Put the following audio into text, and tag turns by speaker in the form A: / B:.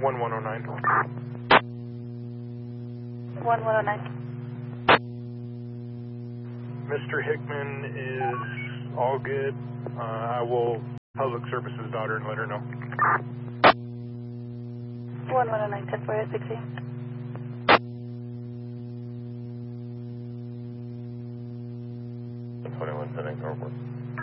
A: 1109.
B: 1109.
A: Mr. Hickman is all good. I will public services daughter and let her know.
B: 1109, 10-4,
C: 21 Southern Corporate.